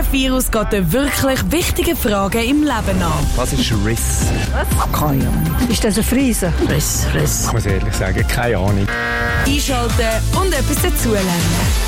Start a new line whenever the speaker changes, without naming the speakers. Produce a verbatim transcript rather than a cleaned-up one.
Virus geht den wirklich wichtigen Fragen im Leben an.
Was ist Riss?
Was? Keine Ahnung. Ist das ein Friese?
Riss, Riss. Ich muss ehrlich sagen, keine Ahnung.
Einschalten und etwas dazulernen.